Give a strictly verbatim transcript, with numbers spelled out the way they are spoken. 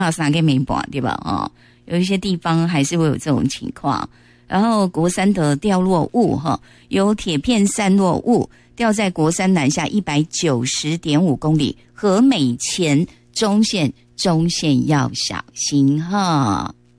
三个没半对吧？哦，有一些地方还是会有这种情况。然后国三的掉落物哈，有铁片散落物掉在国三南下一百九十点五公里，和美前中线中线要小心哈。